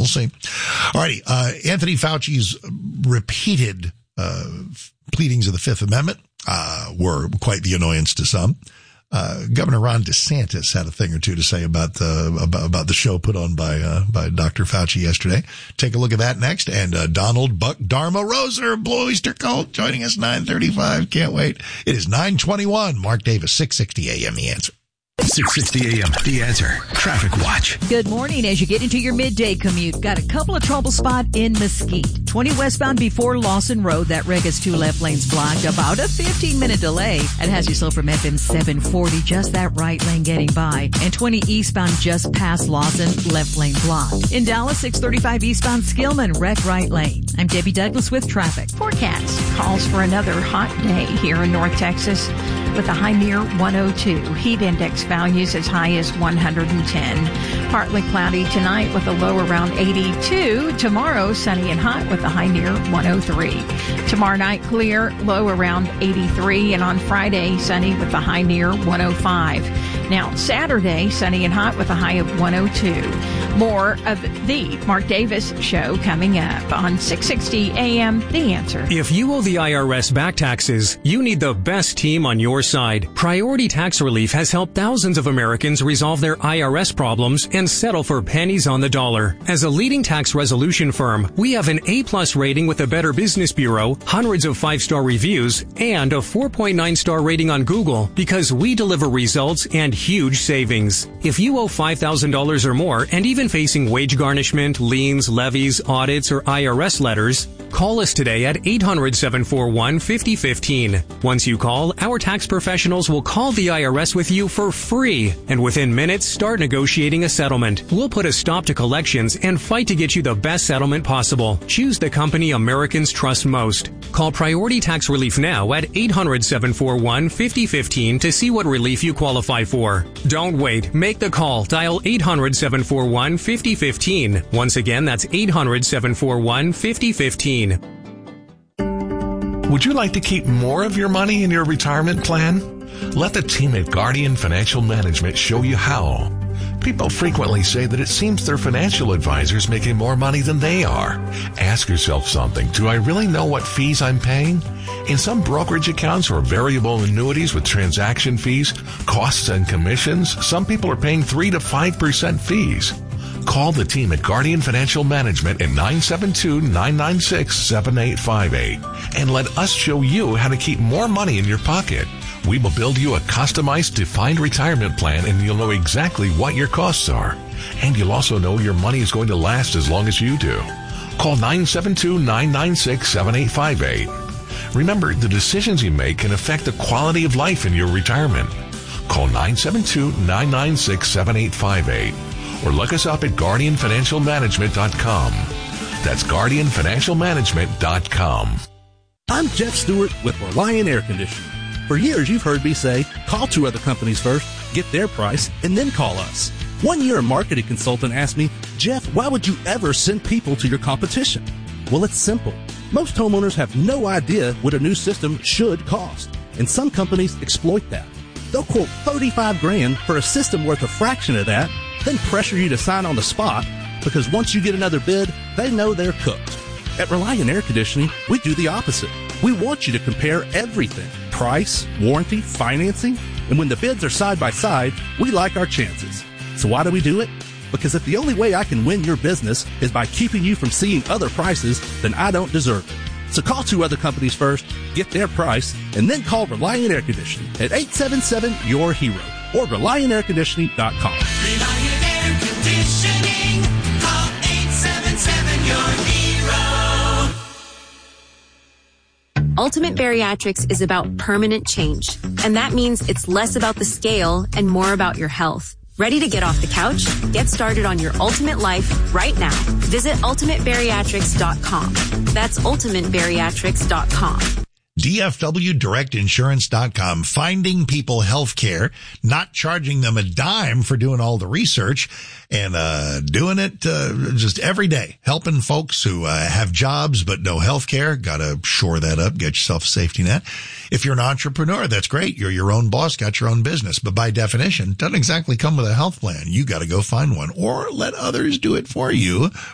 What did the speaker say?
we'll see. All righty. Anthony Fauci's repeated pleadings of the Fifth Amendment were quite the annoyance to some. Governor Ron DeSantis had a thing or two to say about the show put on by Dr. Fauci yesterday. Take a look at that next. And Donald Buck Dharma Roser of Blue Oyster Cult joining us 9:35. Can't wait. It is 9:21. Mark Davis, 660 AM. The Answer. 660 AM, The Answer. Traffic Watch. Good morning. As you get into your midday commute, got a couple of trouble spot in Mesquite. 20 westbound before Lawson Road. That wreck is 2 left lanes blocked. About a 15-minute delay. It has you slow from FM 740. Just that right lane getting by. And 20 eastbound just past Lawson. Left lane blocked. In Dallas, 635 eastbound Skillman. Wreck right lane. I'm Debbie Douglas with traffic. Forecast calls for another hot day here in North Texas with a high near 102. Heat index values as high as 110. Partly cloudy tonight with a low around 82. Tomorrow, sunny and hot with a high near 103. Tomorrow night, clear, low around 83. And on Friday, sunny with a high near 105. Now, Saturday, sunny and hot with a high of 102. More of the Mark Davis Show coming up on 660 AM, The Answer. If you owe the IRS back taxes, you need the best team on your side. Priority Tax Relief has helped thousands of Americans resolve their IRS problems and settle for pennies on the dollar. As a leading tax resolution firm, we have an A+ rating with the Better Business Bureau, hundreds of 5-star reviews, and a 4.9-star rating on Google because we deliver results and huge savings. If you owe $5,000 or more and even facing wage garnishment, liens, levies, audits, or IRS letters, call us today at 800-741-5015. Once you call, our tax professionals will call the IRS with you for free, and within minutes, start negotiating a settlement. We'll put a stop to collections and fight to get you the best settlement possible. Choose the company Americans trust most. Call Priority Tax Relief now at 800-741-5015 to see what relief you qualify for. Don't wait. Make the call. Dial 800-741-5015. Once again, that's 800-741-5015. Would you like to keep more of your money in your retirement plan? Let the team at Guardian Financial Management show you how. People frequently say that it seems their financial advisor's making more money than they are. Ask yourself something. Do I really know what fees I'm paying? In some brokerage accounts or variable annuities with transaction fees, costs and commissions, some people are paying 3 to 5% fees. Call the team at Guardian Financial Management at 972-996-7858 and let us show you how to keep more money in your pocket. We will build you a customized, defined retirement plan, and you'll know exactly what your costs are. And you'll also know your money is going to last as long as you do. Call 972-996-7858. Remember, the decisions you make can affect the quality of life in your retirement. Call 972-996-7858. Or look us up at GuardianFinancialManagement.com. That's GuardianFinancialManagement.com. I'm Jeff Stewart with Reliant Air Conditioning. For years, you've heard me say, call 2 other companies first, get their price, and then call us. One year, a marketing consultant asked me, Jeff, why would you ever send people to your competition? Well, it's simple. Most homeowners have no idea what a new system should cost, and some companies exploit that. They'll quote $35,000 for a system worth a fraction of that, then pressure you to sign on the spot, because once you get another bid, they know they're cooked. At Reliant Air Conditioning, we do the opposite. We want you to compare everything: price, warranty, financing, and when the bids are side by side, we like our chances. So why do we do it? Because if the only way I can win your business is by keeping you from seeing other prices, then I don't deserve it. So call 2 other companies first, get their price, and then call Reliant Air Conditioning at 877-YOUR-HERO or ReliantAirConditioning.com. Reliant Air Conditioning. Call 877-YOUR-HERO. Ultimate Bariatrics is about permanent change, and that means it's less about the scale and more about your health. Ready to get off the couch? Get started on your ultimate life right now. Visit ultimatebariatrics.com. That's ultimatebariatrics.com. DFWDirectInsurance.com, finding people health care, not charging them a dime for doing all the research, and doing it just every day, helping folks who have jobs but no health care. Got to shore that up, get yourself a safety net. If you're an entrepreneur, that's great. You're your own boss, got your own business, but by definition, doesn't exactly come with a health plan. You got to go find one or let others do it for you.